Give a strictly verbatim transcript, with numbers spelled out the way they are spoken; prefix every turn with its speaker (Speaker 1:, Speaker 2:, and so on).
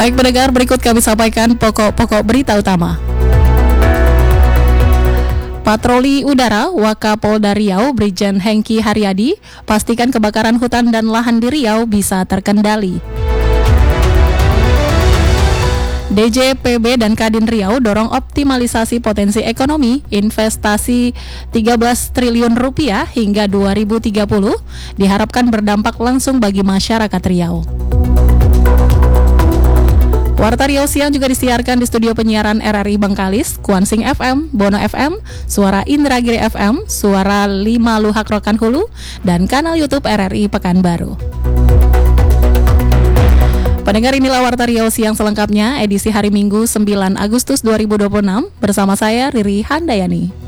Speaker 1: Baik pendengar, berikut kami sampaikan pokok-pokok berita utama. Patroli Udara Wakapolda Riau Brigjen Hengki Haryadi pastikan kebakaran hutan dan lahan di Riau bisa terkendali. D J P B dan Kadin Riau dorong optimalisasi potensi ekonomi investasi tiga belas triliun rupiah hingga dua ribu tiga puluh diharapkan berdampak langsung bagi masyarakat Riau. Warta Riau Siang juga disiarkan di studio penyiaran R R I Bengkalis, Kuansing F M, Bono F M, Suara Indragiri F M, Suara lima Luhak Rokan Hulu, dan kanal YouTube R R I Pekanbaru. Pendengar, inilah Warta Riau Siang selengkapnya, edisi hari Minggu sembilan Agustus dua ribu dua puluh enam, bersama saya Riri Handayani.